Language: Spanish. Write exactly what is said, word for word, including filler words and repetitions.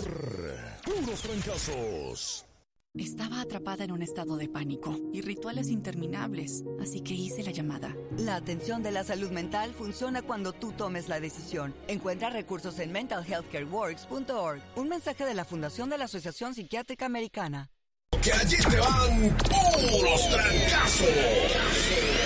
Puros Trancazos. Estaba atrapada en un estado de pánico y rituales interminables, así que hice la llamada. La atención de la salud mental funciona cuando tú tomes la decisión. Encuentra recursos en mental health care works punto org. Un mensaje de la Fundación de la Asociación Psiquiátrica Americana. Que allí te van puros trancazos.